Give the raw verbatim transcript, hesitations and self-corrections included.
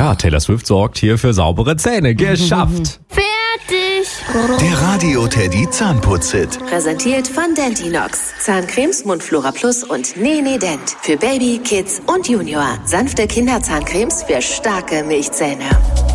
Ja, Taylor Swift sorgt hier für saubere Zähne. Geschafft! Fertig! Der Radio Teddy Zahnputz-Hit. Präsentiert von Dentinox. Zahncremes, Mundflora Plus und Nene Dent. Für Baby, Kids und Junior. Sanfte Kinderzahncremes für starke Milchzähne.